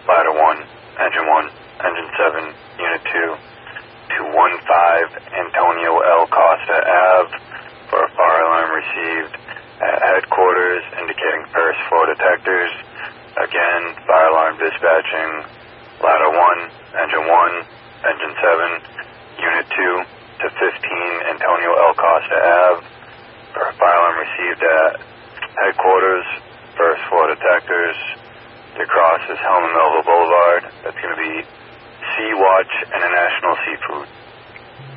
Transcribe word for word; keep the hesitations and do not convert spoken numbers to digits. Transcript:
Ladder one, Engine one, Engine seven, Unit two, to one five Antonio L. Costa Avenue for a fire alarm received at headquarters indicating first floor detectors. Again, fire alarm dispatching Ladder one, Engine one, Engine seven, Unit two to fifteen Antonio L. Costa Avenue for a fire alarm received at headquarters, first floor detectors. To cross is Helena Melville Boulevard. That's going to be Sea Watch International Seafood.